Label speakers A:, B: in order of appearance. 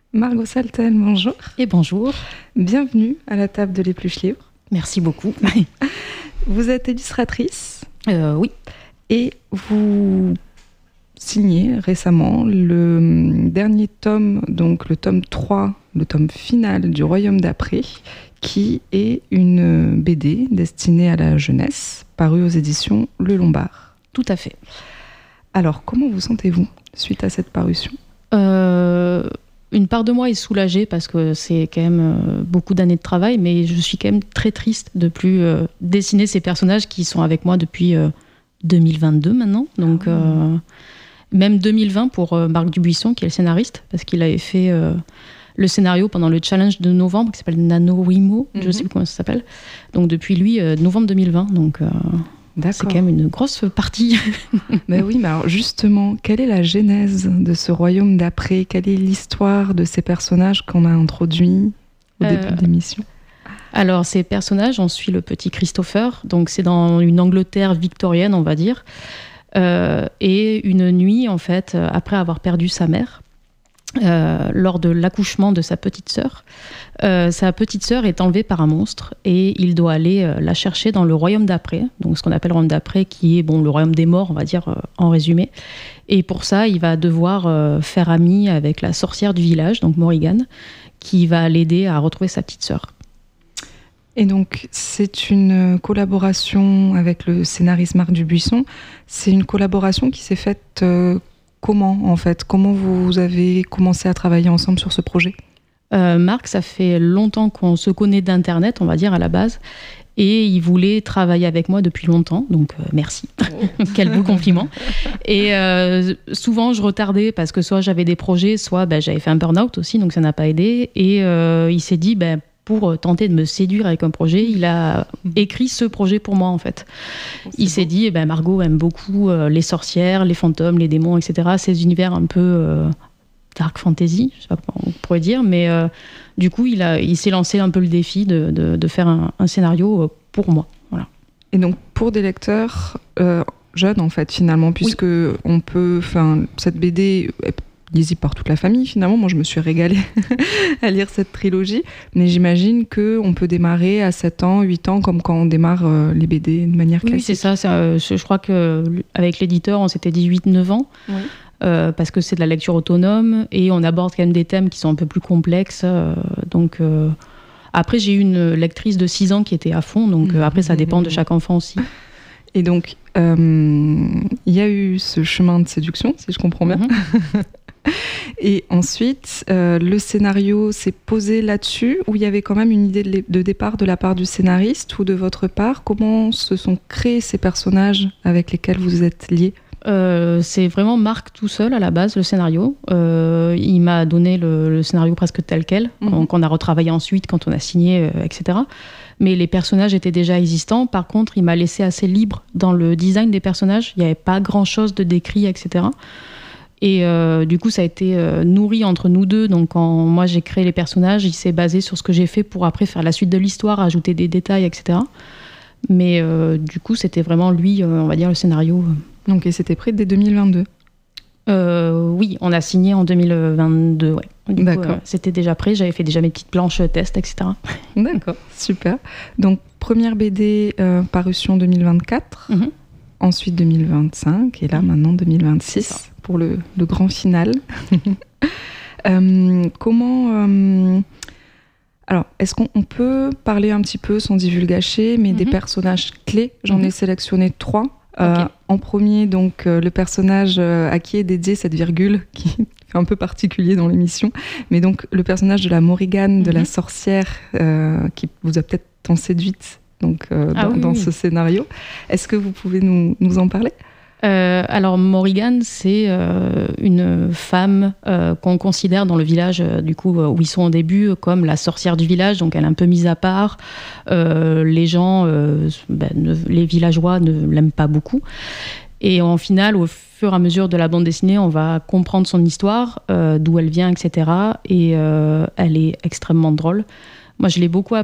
A: Margot Saltel, bonjour.
B: Et bonjour.
A: Bienvenue à la table de l'Épluche Libre.
B: Merci beaucoup.
A: Vous êtes illustratrice.
B: Oui.
A: Et vous signez récemment le dernier tome, donc le tome 3, le tome final du Royaume d'après, qui est une BD destinée à la jeunesse, parue aux éditions Le Lombard.
B: Tout à fait.
A: Alors, comment vous sentez-vous suite à cette parution ?
B: Une part de moi est soulagée parce que c'est quand même beaucoup d'années de travail, mais je suis quand même très triste de plus dessiner ces personnages qui sont avec moi depuis 2022 maintenant. Donc, même 2020 pour Marc Dubuisson, qui est le scénariste, parce qu'il avait fait le scénario pendant le challenge de novembre, qui s'appelle NaNoWriMo, je ne sais plus comment ça s'appelle. Donc, depuis lui, novembre 2020. Donc, c'est quand même une grosse partie.
A: Ben oui, mais alors justement, quelle est la genèse de ce royaume d'après ? Quelle est l'histoire de ces personnages qu'on a introduits au début de l'émission ?
B: Alors, ces personnages, on suit le petit Christopher, donc c'est dans une Angleterre victorienne, on va dire, et une nuit, en fait, après avoir perdu sa mère, lors de l'accouchement de sa petite sœur est enlevée par un monstre et il doit aller la chercher dans le royaume d'après, donc ce qu'on appelle le royaume d'après, qui est le royaume des morts, on va dire en résumé. Et pour ça, il va devoir faire ami avec la sorcière du village, donc Morrigan, qui va l'aider à retrouver sa petite sœur.
A: Et donc, c'est une collaboration avec le scénariste Marc Dubuisson. C'est une collaboration qui s'est faite comment, en fait ? Comment vous avez commencé à travailler ensemble sur ce projet ?
B: Marc, ça fait longtemps qu'on se connaît d'Internet, on va dire, à la base. Et il voulait travailler avec moi depuis longtemps, donc merci. Quel beau compliment. Et souvent, je retardais parce que soit j'avais des projets, soit j'avais fait un burn-out aussi, donc ça n'a pas aidé. Et il s'est dit, pour tenter de me séduire avec un projet, il a écrit ce projet pour moi, en fait. Il s'est dit, Margot aime beaucoup les sorcières, les fantômes, les démons, etc. Ces univers un peu dark fantasy, je sais pas comment on pourrait dire, mais du coup, il s'est lancé un peu le défi de faire un scénario pour moi. Voilà.
A: Et donc, pour des lecteurs jeunes, en fait, finalement, puisque on peut, cette BD lisible par toute la famille, finalement. Moi, je me suis régalée à lire cette trilogie, mais j'imagine qu'on peut démarrer à 7 ans, 8 ans, comme quand on démarre les BD de manière classique.
B: Oui, c'est ça. Je crois qu'avec l'éditeur, on s'était dit 8-9 ans. Oui. Parce que c'est de la lecture autonome et on aborde quand même des thèmes qui sont un peu plus complexes. Après, j'ai eu une lectrice de 6 ans qui était à fond, donc après, ça dépend de chaque enfant aussi.
A: Et donc, il y a eu ce chemin de séduction, si je comprends bien. Et ensuite, le scénario s'est posé là-dessus, où il y avait quand même une idée de départ de la part du scénariste ou de votre part. Comment se sont créés ces personnages avec lesquels vous êtes liés ?
B: C'est vraiment Marc tout seul à la base, le scénario. Il m'a donné le scénario presque tel quel, donc on a retravaillé ensuite quand on a signé, etc. Mais les personnages étaient déjà existants. Par contre, il m'a laissé assez libre dans le design des personnages. Il n'y avait pas grand-chose de décrit, etc. Et du coup, ça a été nourri entre nous deux. Donc, quand moi j'ai créé les personnages, il s'est basé sur ce que j'ai fait pour après faire la suite de l'histoire, ajouter des détails, etc. Mais du coup, c'était vraiment lui, on va dire, le scénario.
A: Donc, et c'était prêt dès 2022 ?
B: Oui, on a signé en 2022, ouais.
A: D'accord.
B: C'était déjà prêt, j'avais fait déjà mes petites planches tests, etc.
A: D'accord, super. Donc, première BD parution 2024, ensuite 2025, et là, maintenant 2026, pour le grand final. Alors, est-ce qu'on peut parler un petit peu, sans divulgacher, mais des personnages clés ? J'en ai sélectionné 3. Okay. En premier, donc, le personnage à qui est dédiée cette virgule, qui fait un peu particulier dans l'émission, mais donc le personnage de la Morrigan, de la sorcière, qui vous a peut-être tant séduite donc, dans ce scénario. Est-ce que vous pouvez nous en parler ?
B: Alors Morrigan, c'est une femme qu'on considère dans le village du coup où ils sont au début comme la sorcière du village, donc elle est un peu mise à part. Les gens, les villageois ne l'aiment pas beaucoup. Et en final, au fur et à mesure de la bande dessinée, on va comprendre son histoire, d'où elle vient, etc. Et elle est extrêmement drôle. Moi, je l'ai beaucoup